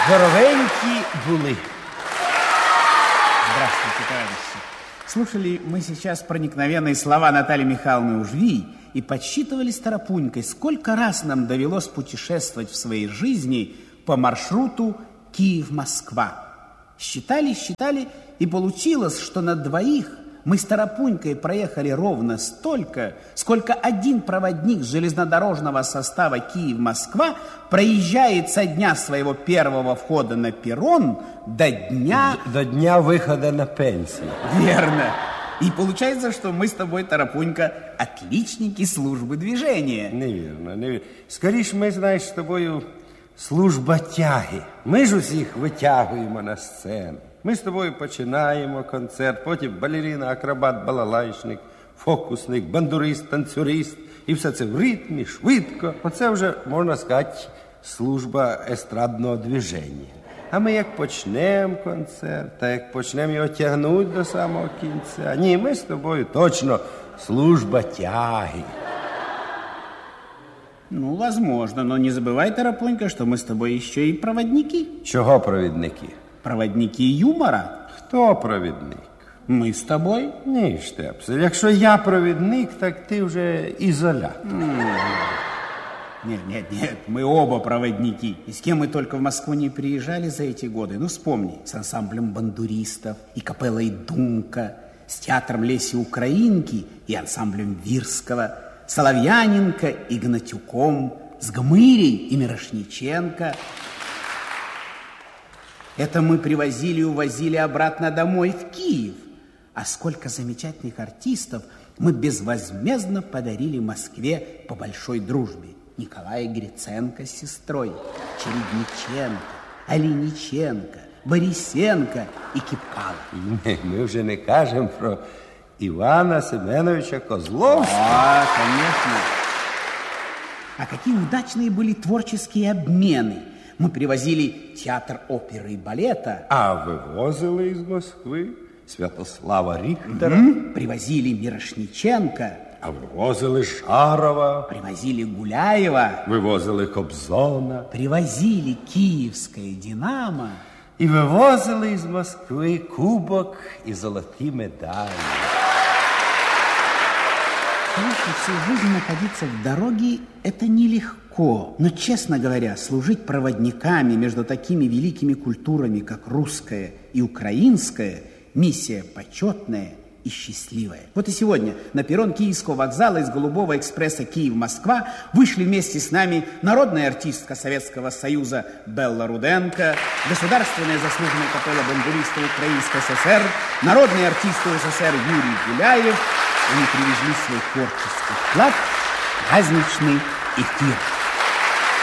Здоровенькі були. Здравствуйте, товарищи. Слушали мы сейчас проникновенные слова Натальи Михайловны Ужвий и подсчитывали с Тарапунькой, сколько раз нам довелось путешествовать в своей жизни по маршруту Киев-Москва. Считали, и получилось, что на двоих мы с Тарапунькой проехали ровно столько, сколько один проводник железнодорожного состава Киев-Москва проезжает со дня своего первого входа на перрон до дня... До дня выхода на пенсию. Верно. И получается, что мы с тобой, Тарапунька, отличники службы движения. Неверно. Скоріше ми, знаєш, з тобою служба тяги. Ми ж усіх витягуємо на сцену. Ми з тобою починаємо концерт, потім балерина, акробат, балалайшник, фокусник, бандурист, танцюрист. І все це в ритмі, швидко. Оце вже, можна сказати, служба естрадного движення. А ми як почнемо концерт, та як почнемо його тягнути до самого кінця. Ні, ми з тобою точно служба тяги. Ну, возможно, но не забывай, Тарапунька, что мы с тобой еще и проводники. Чого провідники? Проводники юмора. Хто провідник? Мы с тобой. Ні, Штепсель, якщо я провідник, так ти вже ізолятор. Нет, мы оба проводники. И с кем мы только в Москву не приезжали за эти годы. Ну, вспомни, с ансамблем бандуристов и капеллой Думка, с театром Леси Украинки и ансамблем Вирского, Соловьяненко и Гнатюком, с Гмырей и Мирошниченко. Это мы привозили и увозили обратно домой в Киев. А сколько замечательных артистов мы безвозмездно подарили Москве по большой дружбе. Николай Гриценко с сестрой, Чередниченко, Олениченко, Борисенко и Кипкало. Мы уже не кажем про Ивана Семеновича Козловского. А, конечно. А какие удачные были творческие обмены. Мы привозили театр оперы и балета. А вывозили из Москвы Святослава Рихтера. Привозили Мирошниченко. А вивозили Шарова. Привозили Гуляева. Вивозили Кобзона. Привозили Киевское «Динамо». И вывозили из Москвы кубок и золотые медали. Конечно, всю жизнь находиться в дороге – это нелегко. Но, честно говоря, служить проводниками между такими великими культурами, как русская и украинская – миссия почетная и счастливая. Вот и сегодня на перрон Киевского вокзала из Голубого экспресса Киев-Москва вышли вместе с нами народная артистка Советского Союза Белла Руденко, государственная заслуженная капелла бандуристов Украинской ССР, народный артист СССР Юрий Гуляев. Они привезли свой творческий вклад в праздничный эфир.